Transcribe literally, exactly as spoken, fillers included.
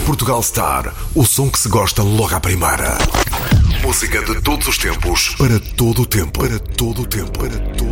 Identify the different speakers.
Speaker 1: Portugal Star, o som que se gosta logo à primeira. Música de todos os tempos, para todo o tempo, para todo o tempo, para todo